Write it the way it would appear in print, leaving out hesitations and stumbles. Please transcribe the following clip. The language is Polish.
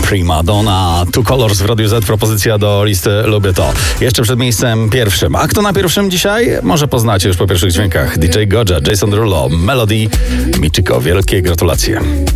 Prima Donna, Two Colors w Radiu Z, propozycja do listy Lubię To. Jeszcze przed miejscem pierwszym. A kto na pierwszym dzisiaj? Może poznacie już po pierwszych dźwiękach. DJ Goja, Jason Derulo, Melody, Michiko. Wielkie gratulacje.